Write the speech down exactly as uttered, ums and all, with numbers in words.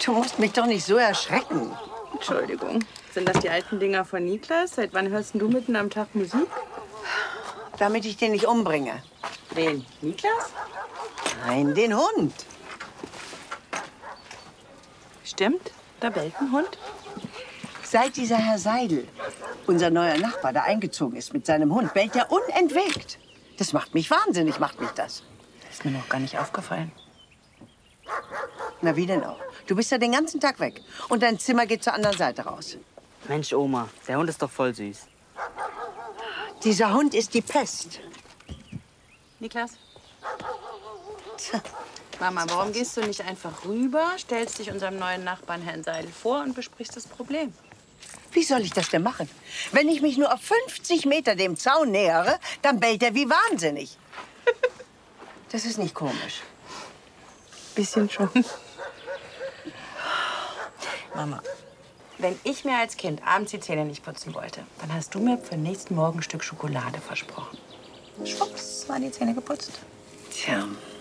Du musst mich doch nicht so erschrecken. Entschuldigung. Sind das die alten Dinger von Niklas? Seit wann hörst du mitten am Tag Musik? Damit ich den nicht umbringe. Wen? Niklas? Nein, den Hund. Stimmt, da bellt ein Hund. Seit dieser Herr Seidel, unser neuer Nachbar, da eingezogen ist mit seinem Hund, bellt er unentwegt. Das macht mich wahnsinnig, macht mich das. Ist mir noch gar nicht aufgefallen. Na, wie denn auch? Du bist ja den ganzen Tag weg. Und dein Zimmer geht zur anderen Seite raus. Mensch, Oma, der Hund ist doch voll süß. Dieser Hund ist die Pest. Niklas? Mama, warum gehst du nicht einfach rüber, stellst dich unserem neuen Nachbarn Herrn Seidel vor und besprichst das Problem? Wie soll ich das denn machen? Wenn ich mich nur auf fünfzig Meter dem Zaun nähere, dann bellt er wie wahnsinnig. Das ist nicht komisch. Bisschen schon. Mama, wenn ich mir als Kind abends die Zähne nicht putzen wollte, dann hast du mir für den nächsten Morgen ein Stück Schokolade versprochen. Schwupps, waren die Zähne geputzt. Tja.